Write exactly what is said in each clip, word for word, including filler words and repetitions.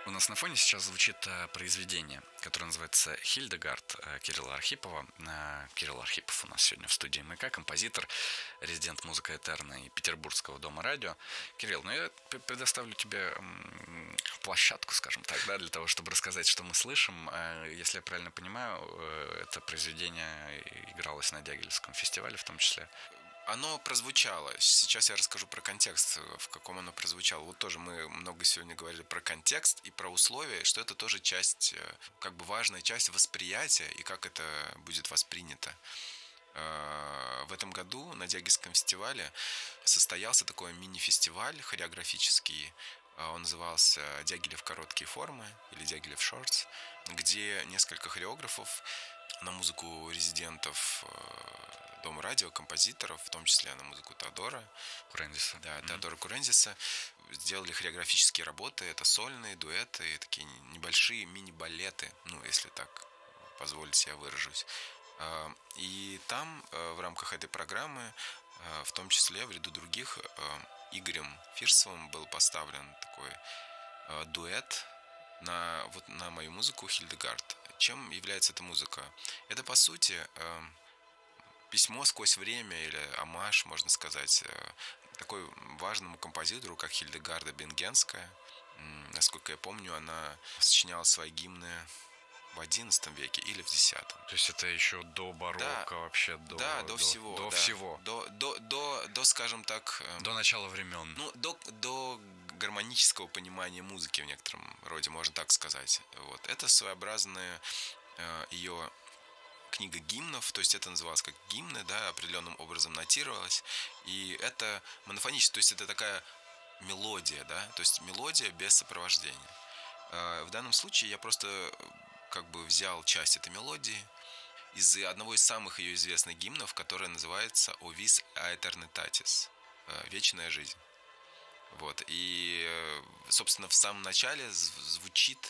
У нас на фоне сейчас звучит э, произведение, которое называется «Хильдегард» э, Кирилла Архипова. Э, Кирилл Архипов у нас сегодня в студии МК, композитор, резидент «Музыка Этерна» и Петербургского дома радио. Кирилл, ну я предоставлю тебе м, площадку, скажем так, да, для того, чтобы рассказать, что мы слышим. Э, если я правильно понимаю, э, это произведение игралось на Дягилевском фестивале в том числе. Оно прозвучало. Сейчас я расскажу про контекст, в каком оно прозвучало. Вот тоже мы много сегодня говорили про контекст и про условия, что это тоже часть, как бы важная часть восприятия и как это будет воспринято. В этом году на Дягильском фестивале состоялся такой мини-фестиваль хореографический. Он назывался «Дягилев короткие формы» или «Дягилев Shorts», где несколько хореографов на музыку резидентов Дома радио, композиторов, в том числе на музыку Теодора Курензиса. Да, mm-hmm. Теодора Курензиса, сделали хореографические работы. Это сольные, дуэты, такие небольшие мини-балеты, ну, если так позволить себе выражусь. И там в рамках этой программы, в том числе в ряду других, Игорем Фирсовым был поставлен такой дуэт на, вот, на мою музыку «Хильдегард». Чем является эта музыка? Это, по сути, письмо сквозь время или омаж, можно сказать, такой важному композитору, как Хильдегарда Бенгенская. Насколько я помню, она сочиняла свои гимны в одиннадцатом веке или в десятом. То есть это еще до барокко, да, вообще до, да, до, до всего. До, да. всего. До, до, до, до, скажем так... До начала времен. Ну, до, до гармонического понимания музыки в некотором роде, можно так сказать. Вот. Это своеобразная э, ее книга гимнов, то есть это называлось как гимны, да, определенным образом нотировалось. И это монофоническое, то есть это такая мелодия, да, то есть мелодия без сопровождения. Э, в данном случае я просто как бы взял часть этой мелодии из одного из самых ее известных гимнов, который называется «O vis aeternitatis» — «Вечная жизнь». Вот. И, собственно, в самом начале звучит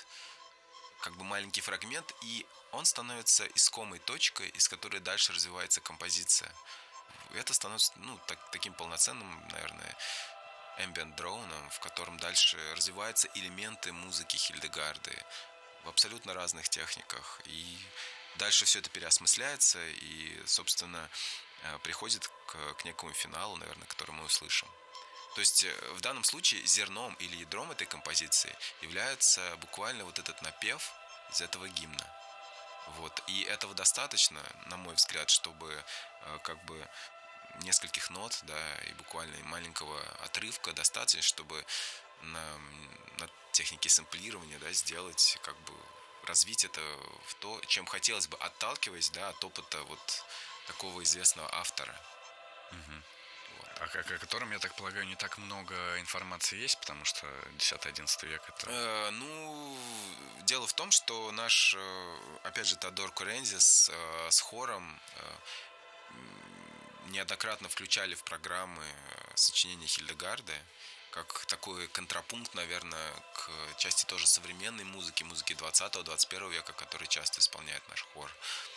как бы маленький фрагмент, и он становится искомой точкой, из которой дальше развивается композиция. Это становится, ну, так, таким полноценным, наверное, ambient дроуном, в котором дальше развиваются элементы музыки Хильдегарды в абсолютно разных техниках. И дальше все это переосмысляется и, собственно, приходит к, к некому финалу, наверное, который мы услышим. То есть в данном случае зерном или ядром этой композиции является буквально вот этот напев из этого гимна. Вот. И этого достаточно, на мой взгляд, чтобы как бы нескольких нот, да, и буквально маленького отрывка достаточно, чтобы на, на технике сэмплирования, да, сделать, как бы развить это в то, чем хотелось бы, отталкиваясь, да, от опыта вот такого известного автора. Угу. Вот. О, о котором, я так полагаю, не так много информации есть, потому что десятый-одиннадцатый век это... Э, ну, дело в том, что наш, опять же, Теодор Курензис э, с хором э, неоднократно включали в программы сочинения Хильдегарды, как такой контрапункт, наверное, к части тоже современной музыки, музыки двадцатого-двадцать первого века, который часто исполняет наш хор.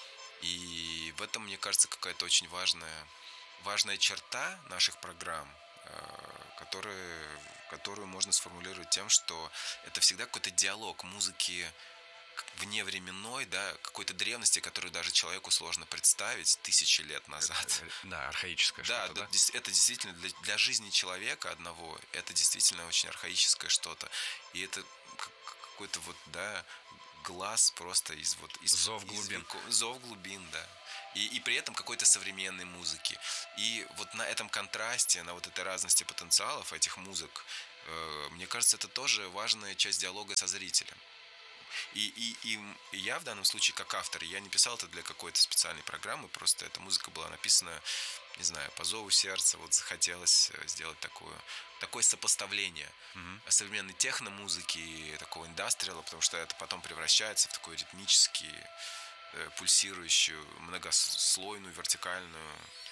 И в этом, мне кажется, какая-то очень важная, важная черта наших программ, которые, которую можно сформулировать тем, что это всегда какой-то диалог музыки вневременной, да, какой-то древности, которую даже человеку сложно представить тысячи лет назад. Да, архаическое да, что-то, да? да? Это действительно для, для жизни человека одного, это действительно очень архаическое что-то. И это какой-то вот, да, глаз просто из вот... Из, зов из глубин. Веков, зов глубин, да. И, и при этом какой-то современной музыки. И вот на этом контрасте, на вот этой разности потенциалов этих музык, э, мне кажется, это тоже важная часть диалога со зрителем. И, и, и, и я в данном случае, как автор, я не писал это для какой-то специальной программы, просто эта музыка была написана, не знаю, по зову сердца, вот захотелось сделать такое, такое сопоставление mm-hmm. современной техномузыки, такого индастриала, потому что это потом превращается в такой ритмический, пульсирующую, многослойную, вертикальную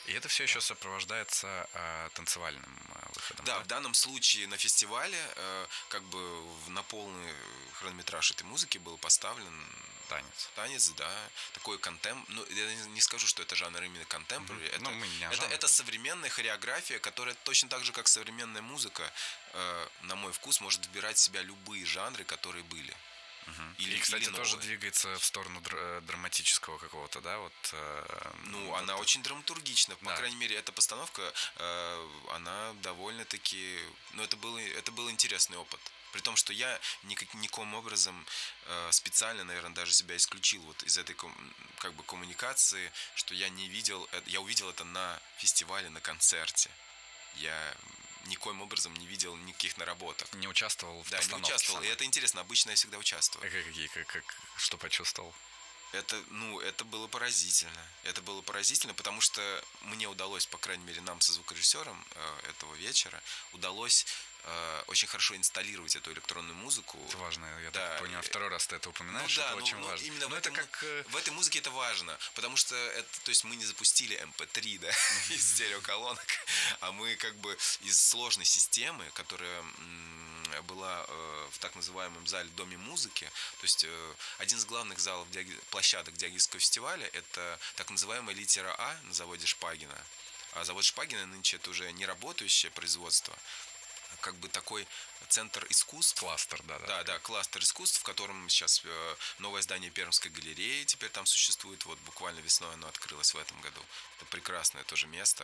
И это все еще сопровождается э, танцевальным э, выходом. Да, Да, в данном случае на фестивале э, как бы на полный хронометраж этой музыки был поставлен танец. Танец, да, такой контемп. Ну, я не скажу, что это жанр именно контемпорари. Mm-hmm. Это, ну, мы не это, это современная хореография, которая точно так же, как современная музыка, э, на мой вкус, может вбирать в себя любые жанры, которые были. Угу. Или, и, кстати, или тоже двигается в сторону др- драматического какого-то, да, вот. Э, ну, вот она это. очень драматургична, по да. крайней мере, эта постановка, э, она довольно-таки, ну, это был, это был интересный опыт. При том, что я никак, никаким образом э, специально, наверное, даже себя исключил вот из этой как бы коммуникации, что я не видел, я увидел это на фестивале, на концерте. Я никоим образом не видел никаких наработок. Не участвовал в да, постановке. Да, не участвовал. Самой. И это интересно, обычно я всегда участвую. А какие, как, как, что почувствовал? Это, ну, это было поразительно. Это было поразительно, потому что мне удалось, по крайней мере, нам со звукорежиссером э, этого вечера, удалось э, очень хорошо инсталлировать эту электронную музыку. Это важно, я да. так понял. Второй раз ты это упоминаешь, ну, да, это ну, очень ну, важно. Именно Но в, это этом, как... в этой музыке это важно, потому что это, то есть мы не запустили эм пэ три, да, из стереоколонок, а мы как бы из сложной системы, которая была э, в так называемом зале Доме музыки. То есть э, один из главных залов Диаги... площадок Диагизского фестиваля — это так называемая литера А на заводе Шпагина. А завод Шпагина нынче это уже не работающее производство, как бы такой центр искусств. Кластер, да, да. Да, да, кластер искусств, в котором сейчас э, новое здание Пермской галереи теперь там существует. Вот буквально весной оно открылось в этом году. Это прекрасное тоже место.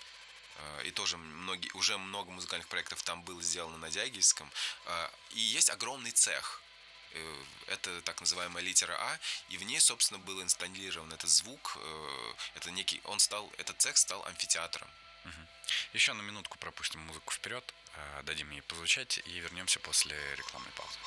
И тоже многие, уже много музыкальных проектов там было сделано на Дягильском. И есть огромный цех. Это так называемая литера А, и в ней, собственно, был инсталлирован этот звук. Это некий, он стал, этот цех стал амфитеатром. Угу. Еще на минутку пропустим музыку вперед, дадим ей позвучать и вернемся после рекламной паузы.